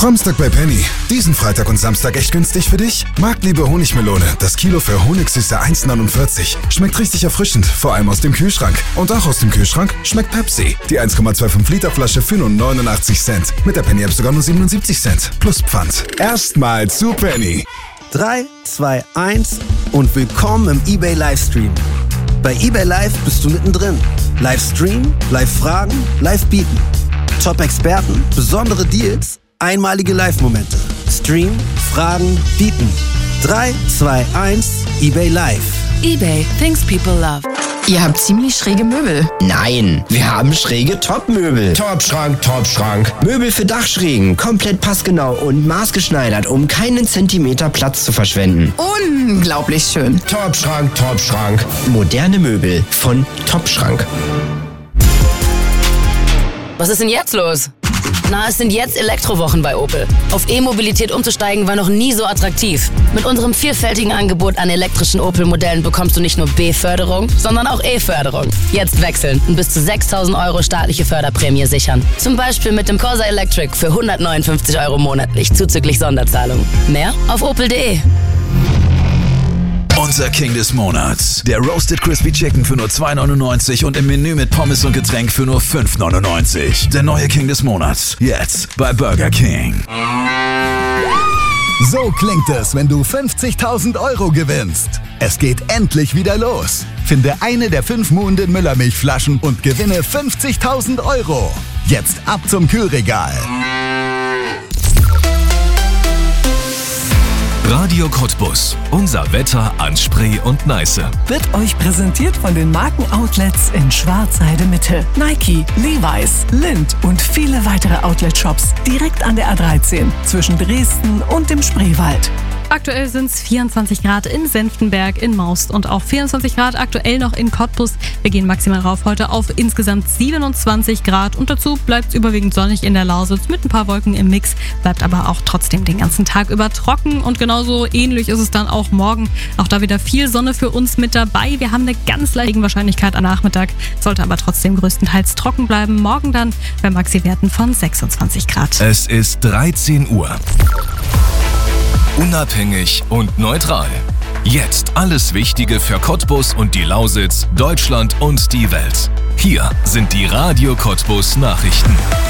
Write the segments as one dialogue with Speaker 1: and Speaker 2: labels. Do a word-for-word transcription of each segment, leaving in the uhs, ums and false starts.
Speaker 1: Samstag bei Penny. Diesen Freitag und Samstag echt günstig für dich? Marktliebe Honigmelone. Das Kilo für Honigsüße eins neunundvierzig. Schmeckt richtig erfrischend, vor allem aus dem Kühlschrank. Und auch aus dem Kühlschrank schmeckt Pepsi. Die eins Komma fünfundzwanzig Liter Flasche für nur neunundachtzig Cent. Mit der Penny App sogar nur siebenundsiebzig Cent. Plus Pfand. Erstmal zu Penny.
Speaker 2: drei, zwei, eins und willkommen im eBay Livestream. Bei eBay Live bist du mittendrin. Livestream, Live-Fragen, Live-Bieten. Top-Experten, besondere Deals, einmalige Live-Momente. Stream, Fragen, Bieten. drei, zwei, eins, eBay Live.
Speaker 3: eBay, things people love.
Speaker 4: Ihr habt ziemlich schräge Möbel.
Speaker 5: Nein, wir haben schräge Top-Möbel. Top-Schrank, Top-Schrank. Möbel für Dachschrägen, komplett passgenau und maßgeschneidert, um keinen Zentimeter Platz zu verschwenden.
Speaker 4: Unglaublich schön.
Speaker 5: Top-Schrank, Top-Schrank. Moderne Möbel von Top-Schrank.
Speaker 3: Was ist denn jetzt los? Na, es sind jetzt Elektrowochen bei Opel. Auf E-Mobilität umzusteigen war noch nie so attraktiv. Mit unserem vielfältigen Angebot an elektrischen Opel-Modellen bekommst du nicht nur B-Förderung, sondern auch E-Förderung. Jetzt wechseln und bis zu sechstausend Euro staatliche Förderprämie sichern. Zum Beispiel mit dem Corsa Electric für hundertneunundfünfzig Euro monatlich zuzüglich Sonderzahlung. Mehr auf opel punkt de.
Speaker 6: Unser King des Monats. Der Roasted Crispy Chicken für nur zwei neunundneunzig und im Menü mit Pommes und Getränk für nur fünf neunundneunzig. Der neue King des Monats. Jetzt bei Burger King.
Speaker 7: So klingt es, wenn du fünfzigtausend Euro gewinnst. Es geht endlich wieder los. Finde eine der fünf Muhnden Müllermilchflaschen und gewinne fünfzigtausend Euro. Jetzt ab zum Kühlregal.
Speaker 8: Radio Cottbus. Unser Wetter an Spree und Neiße.
Speaker 9: Wird euch präsentiert von den Markenoutlets in Schwarzheide Mitte. Nike, Levi's, Lindt und viele weitere Outlet-Shops direkt an der A dreizehn zwischen Dresden und dem Spreewald.
Speaker 10: Aktuell sind es vierundzwanzig Grad in Senftenberg, in Maust und auch vierundzwanzig Grad aktuell noch in Cottbus. Wir gehen maximal rauf heute auf insgesamt siebenundzwanzig Grad und dazu bleibt es überwiegend sonnig in der Lausitz mit ein paar Wolken im Mix, bleibt aber auch trotzdem den ganzen Tag über trocken und genauso ähnlich ist es dann auch morgen. Auch da wieder viel Sonne für uns mit dabei. Wir haben eine ganz leichte Wahrscheinlichkeit am Nachmittag, sollte aber trotzdem größtenteils trocken bleiben. Morgen dann bei Maxi-Werten von sechsundzwanzig Grad.
Speaker 8: Es ist dreizehn Uhr. Unabhängig und neutral. Jetzt alles Wichtige für Cottbus und die Lausitz, Deutschland und die Welt. Hier sind die Radio Cottbus Nachrichten.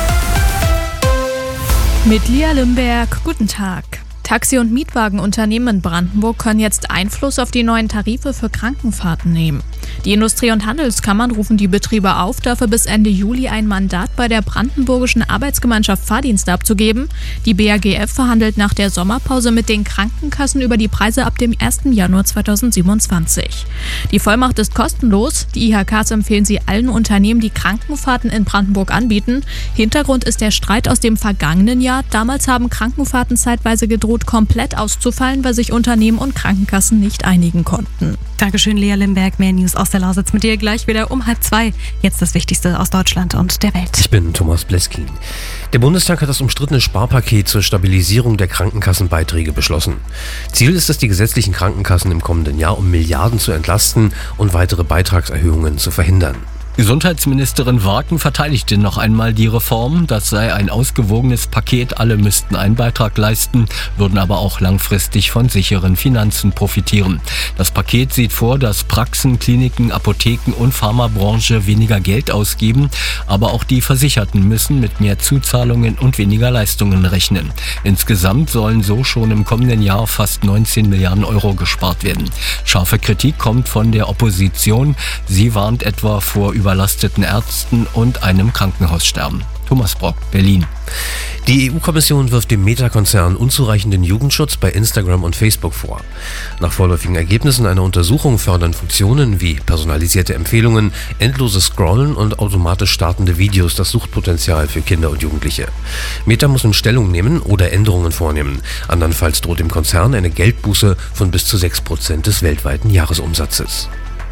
Speaker 11: Mit Lia Limberg, guten Tag. Taxi- und Mietwagenunternehmen in Brandenburg können jetzt Einfluss auf die neuen Tarife für Krankenfahrten nehmen. Die Industrie- und Handelskammern rufen die Betriebe auf, dafür bis Ende Juli ein Mandat bei der Brandenburgischen Arbeitsgemeinschaft Fahrdienste abzugeben. Die B A G F verhandelt nach der Sommerpause mit den Krankenkassen über die Preise ab dem ersten Januar zweitausendsiebenundzwanzig. Die Vollmacht ist kostenlos. Die I H Ks empfehlen sie allen Unternehmen, die Krankenfahrten in Brandenburg anbieten. Hintergrund ist der Streit aus dem vergangenen Jahr. Damals haben Krankenfahrten zeitweise gedroht, komplett auszufallen, weil sich Unternehmen und Krankenkassen nicht einigen konnten.
Speaker 10: Dankeschön, Lea Limberg. Mehr News aus der Lausitz mit dir gleich wieder um halb zwei. Jetzt das Wichtigste aus Deutschland und der Welt.
Speaker 12: Ich bin Thomas Bleskin. Der Bundestag hat das umstrittene Sparpaket zur Stabilisierung der Krankenkassenbeiträge beschlossen. Ziel ist es, die gesetzlichen Krankenkassen im kommenden Jahr um Milliarden zu entlasten und weitere Beitragserhöhungen zu verhindern.
Speaker 13: Gesundheitsministerin Warken verteidigte noch einmal die Reform. Das sei ein ausgewogenes Paket. Alle müssten einen Beitrag leisten, würden aber auch langfristig von sicheren Finanzen profitieren. Das Paket sieht vor, dass Praxen, Kliniken, Apotheken und Pharmabranche weniger Geld ausgeben. Aber auch die Versicherten müssen mit mehr Zuzahlungen und weniger Leistungen rechnen. Insgesamt sollen so schon im kommenden Jahr fast neunzehn Milliarden Euro gespart werden. Scharfe Kritik kommt von der Opposition. Sie warnt etwa vor überlasteten Ärzten und einem Krankenhaussterben. Thomas Brock, Berlin.
Speaker 12: Die E U-Kommission wirft dem Meta-Konzern unzureichenden Jugendschutz bei Instagram und Facebook vor. Nach vorläufigen Ergebnissen einer Untersuchung fördern Funktionen wie personalisierte Empfehlungen, endloses Scrollen und automatisch startende Videos das Suchtpotenzial für Kinder und Jugendliche. Meta muss nun Stellung nehmen oder Änderungen vornehmen. Andernfalls droht dem Konzern eine Geldbuße von bis zu sechs Prozent des weltweiten Jahresumsatzes.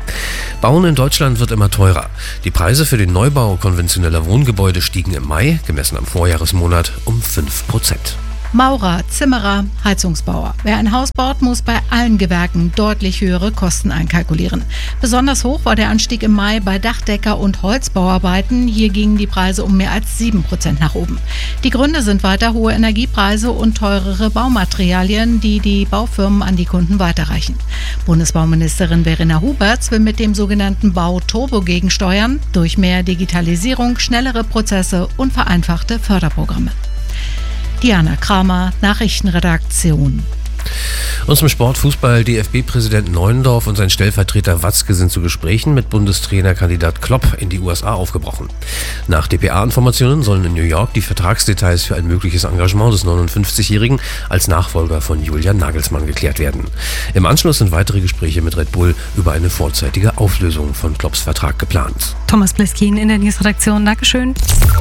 Speaker 12: Bauen in Deutschland wird immer teurer. Die Preise für den Neubau konventioneller Wohngebäude stiegen im Mai, gemessen am Vorjahresmonat, um fünf Prozent.
Speaker 14: Maurer, Zimmerer, Heizungsbauer. Wer ein Haus baut, muss bei allen Gewerken deutlich höhere Kosten einkalkulieren. Besonders hoch war der Anstieg im Mai bei Dachdecker- und Holzbauarbeiten. Hier gingen die Preise um mehr als sieben Prozent nach oben. Die Gründe sind weiter hohe Energiepreise und teurere Baumaterialien, die die Baufirmen an die Kunden weiterreichen. Bundesbauministerin Verena Huberts will mit dem sogenannten Bau-Turbo gegensteuern, durch mehr Digitalisierung, schnellere Prozesse und vereinfachte Förderprogramme. Diana Kramer, Nachrichtenredaktion.
Speaker 12: Und zum Sport, Fußball, D F B-Präsident Neuendorf und sein Stellvertreter Watzke sind zu Gesprächen mit Bundestrainerkandidat Klopp in die U S A aufgebrochen. Nach D P A-Informationen sollen in New York die Vertragsdetails für ein mögliches Engagement des neunundfünfzigjährigen als Nachfolger von Julian Nagelsmann geklärt werden. Im Anschluss sind weitere Gespräche mit Red Bull über eine vorzeitige Auflösung von Klopps Vertrag geplant.
Speaker 10: Thomas Bliskin in der Newsredaktion. Dankeschön.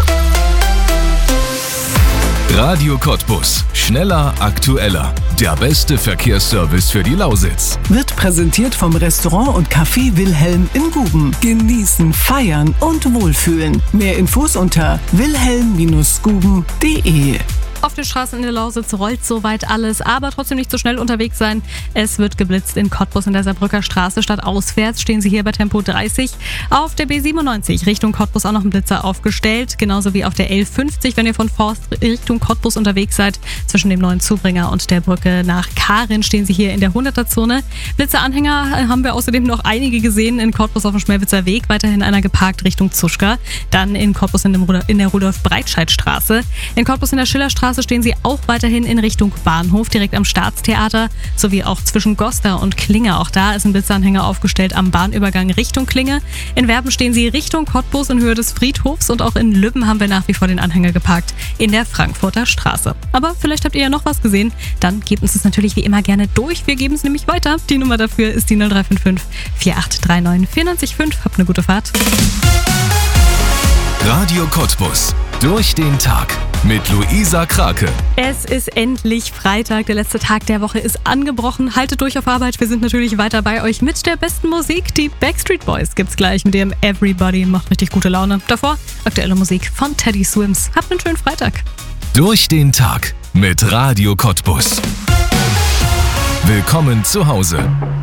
Speaker 8: Radio Cottbus. Schneller, aktueller. Der beste Verkehrsservice für die Lausitz.
Speaker 9: Wird präsentiert vom Restaurant und Café Wilhelm in Guben. Genießen, feiern und wohlfühlen. Mehr Infos unter wilhelm guben punkt de.
Speaker 10: Auf den Straßen in der Lausitz rollt soweit alles, aber trotzdem nicht so schnell unterwegs sein. Es wird geblitzt in Cottbus in der Saarbrücker Straße. Statt auswärts stehen Sie hier bei Tempo dreißig. Auf der B siebenundneunzig Richtung Cottbus auch noch ein Blitzer aufgestellt. Genauso wie auf der L fünfzig, wenn ihr von Forst Richtung Cottbus unterwegs seid. Zwischen dem neuen Zubringer und der Brücke nach Karin stehen Sie hier in der hunderter-Zone. Blitzeranhänger haben wir außerdem noch einige gesehen in Cottbus auf dem Schmelwitzer Weg. Weiterhin einer geparkt Richtung Zuschka. Dann in Cottbus in, dem Rudolf, in der Rudolf-Breitscheid-Straße. In Cottbus in der Schillerstraße stehen Sie auch weiterhin in Richtung Bahnhof, direkt am Staatstheater, sowie auch zwischen Goslar und Klinge. Auch da ist ein Blitzanhänger aufgestellt am Bahnübergang Richtung Klinge. In Werben stehen Sie Richtung Cottbus in Höhe des Friedhofs und auch in Lübben haben wir nach wie vor den Anhänger geparkt in der Frankfurter Straße. Aber vielleicht habt ihr ja noch was gesehen, dann gebt uns das natürlich wie immer gerne durch. Wir geben es nämlich weiter. Die Nummer dafür ist die null drei fünf fünf, vier acht drei neun, vier neun fünf. Habt eine gute Fahrt.
Speaker 8: Radio Cottbus. Durch den Tag mit Luisa Krake.
Speaker 10: Es ist endlich Freitag, der letzte Tag der Woche ist angebrochen. Haltet durch auf Arbeit, wir sind natürlich weiter bei euch mit der besten Musik. Die Backstreet Boys gibt's gleich mit ihrem Everybody, macht richtig gute Laune. Davor aktuelle Musik von Teddy Swims. Habt einen schönen Freitag.
Speaker 8: Durch den Tag mit Radio Cottbus. Willkommen zu Hause.